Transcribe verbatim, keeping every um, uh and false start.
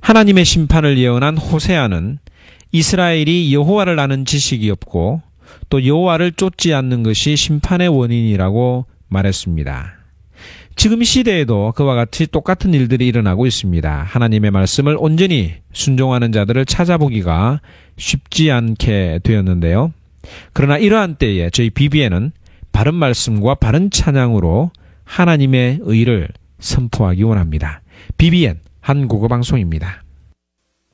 하나님의 심판을 예언한 호세아는 이스라엘이 여호와를 아는 지식이 없고 또 여호와를 쫓지 않는 것이 심판의 원인이라고 말했습니다. 지금 이 시대에도 그와 같이 똑같은 일들이 일어나고 있습니다. 하나님의 말씀을 온전히 순종하는 자들을 찾아보기가 쉽지 않게 되었는데요. 그러나 이러한 때에 저희 비비엔은 바른 말씀과 바른 찬양으로 하나님의 의를 선포하기 원합니다. 비비엔 한국어 방송입니다.